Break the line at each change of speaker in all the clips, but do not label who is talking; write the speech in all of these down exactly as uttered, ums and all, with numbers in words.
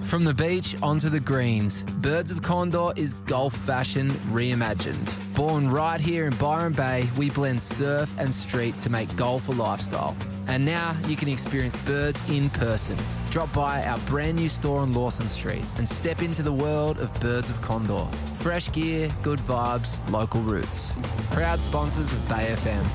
From the beach onto the greens, Birds of Condor is golf fashion reimagined. Born right here in Byron Bay, we blend surf and street to make golf a lifestyle. And now you can experience Birds in person. Drop by our brand new store on Lawson Street and step into the world of Birds of Condor. Fresh gear, good vibes, local roots. Proud sponsors of Bay F M.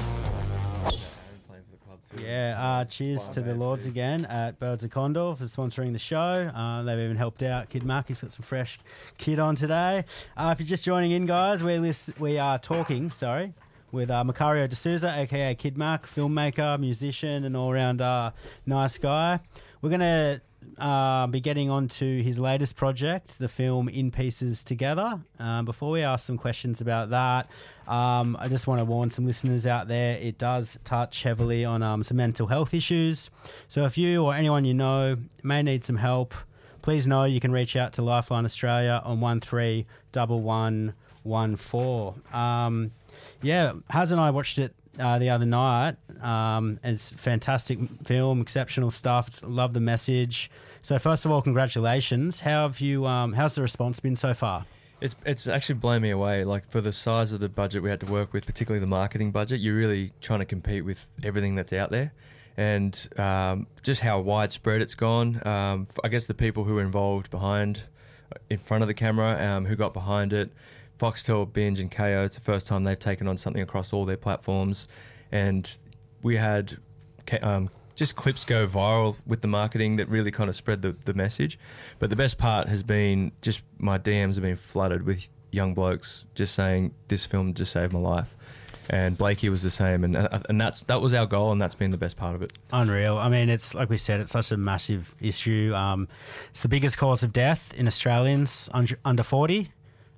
Yeah, uh, cheers to the Lords again at Birds of Condor for sponsoring the show. Uh, they've even helped out Kid Mark. He's got some fresh kit on today. Uh, if you're just joining in, guys, we're list- we are talking, sorry, with uh, Macario D'Souza, a k a. Kid Mark, filmmaker, musician, and all-round uh, nice guy. We're going to uh, be getting on to his latest project, the film In Pieces Together. Um, before we ask some questions about that, um, I just want to warn some listeners out there, it does touch heavily on um, some mental health issues. So if you or anyone you know may need some help, please know you can reach out to Lifeline Australia on one three one one one four. Um, yeah, Haz and I watched it Uh, the other night. Um, it's a fantastic film, exceptional stuff. It's, love the message. So first of all, congratulations. How have you? Um, how's the response been so far?
It's it's actually blown me away. Like, for the size of the budget we had to work with, particularly the marketing budget, you're really trying to compete with everything that's out there, and um, just how widespread it's gone. Um, I guess the people who were involved behind, in front of the camera, um, who got behind it. Foxtel, Binge and K O, it's the first time they've taken on something across all their platforms. And we had um, just clips go viral with the marketing that really kind of spread the, the message. But the best part has been just my D Ms have been flooded with young blokes just saying, this film just saved my life. And Blakey was the same, and and that's that was our goal, and that's been the best part of it.
Unreal. I mean, it's like we said, it's such a massive issue. Um, it's the biggest cause of death in Australians under, under forty.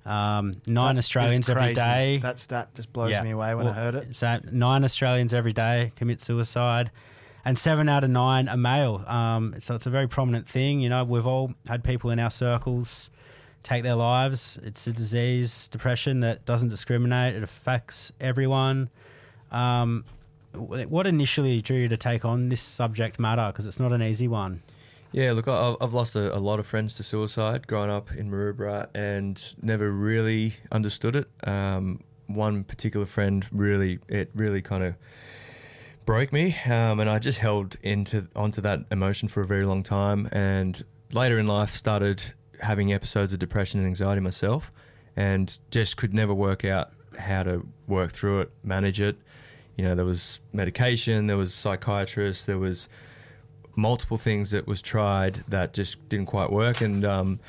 Um, nine
that
Australians every day.
That stat just blows
yeah.
me away when
well,
I heard it.
So nine Australians every day commit suicide, and seven out of nine are male. Um, so it's a very prominent thing. You know, we've all had people in our circles take their lives. It's a disease, depression, that doesn't discriminate. It affects everyone. Um, what initially drew you to take on this subject matter? Because it's not an easy one.
Yeah, look, I- I've lost a, a lot of friends to suicide growing up in Maroubra and never really understood it. Um, one particular friend really, it really kind of broke me, um, and I just held into onto that emotion for a very long time. And later in life, started having episodes of depression and anxiety myself, and just could never work out how to work through it, manage it. You know, there was medication, there was psychiatrists, there was multiple things that was tried that just didn't quite work, and um,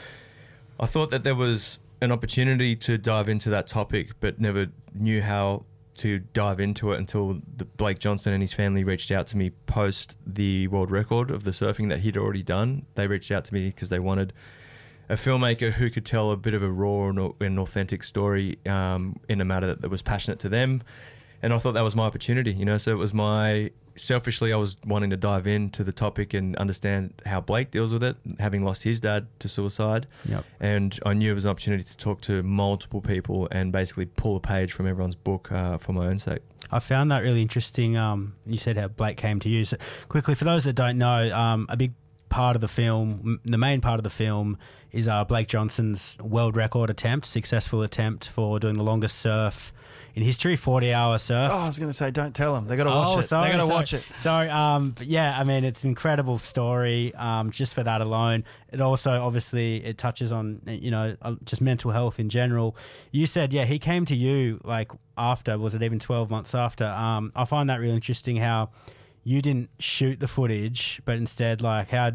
I thought that there was an opportunity to dive into that topic, but never knew how to dive into it until the Blake Johnston and his family reached out to me post the world record of the surfing that he'd already done. They reached out to me because they wanted a filmmaker who could tell a bit of a raw and an authentic story um, in a matter that, that was passionate to them. And I thought that was my opportunity, you know, so it was my... Selfishly, I was wanting to dive into the topic and understand how Blake deals with it, having lost his dad to suicide.
Yep.
And I knew it was an opportunity to talk to multiple people and basically pull a page from everyone's book uh, for my own sake.
I found that really interesting. Um, you said how Blake came to you. So quickly, for those that don't know, um, a big part of the film, the main part of the film, is uh, Blake Johnston's world record attempt, successful attempt for doing the longest surf in history, forty hour surf.
Oh, I was going to say, don't tell them. They got to watch
oh,
it.
Sorry,
they got to
sorry,
watch it.
Sorry. Um, but yeah, I mean, it's an incredible story. Um, just for that alone, it also obviously it touches on, you know, just mental health in general. You said, yeah, he came to you like after, was it even twelve months after? Um, I find that really interesting how you didn't shoot the footage, but instead, like, how